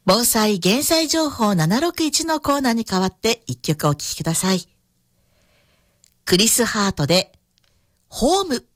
防災・減災情報761のコーナーに代わって一曲お聴きください。クリス・ハートで、ホーム。